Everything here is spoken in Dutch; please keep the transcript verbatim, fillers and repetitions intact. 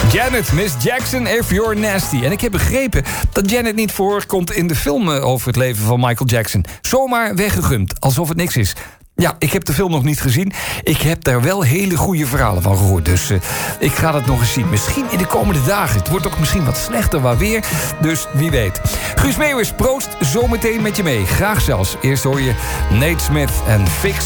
Janet, Miss Jackson, If You're Nasty. En ik heb begrepen dat Janet niet voorkomt in de film over het leven van Michael Jackson. Zomaar weggegumd, alsof het niks is. Ja, ik heb de film nog niet gezien. Ik heb daar wel hele goede verhalen van gehoord. Dus uh, ik ga dat nog eens zien. Misschien in de komende dagen. Het wordt ook misschien wat slechter waar weer. Dus wie weet. Guus Meeuwis, proost zometeen met je mee. Graag zelfs. Eerst hoor je Nate Smith en Fix